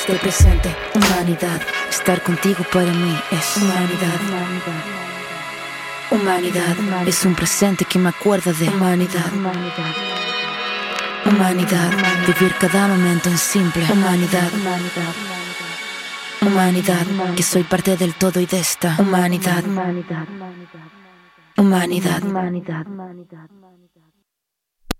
Estoy presente, humanidad. Estar contigo para mí es humanidad. Humanidad es un presente que me acuerda de humanidad. Humanidad, vivir cada momento en simple humanidad. Humanidad, que soy parte del todo y de esta humanidad. Humanidad.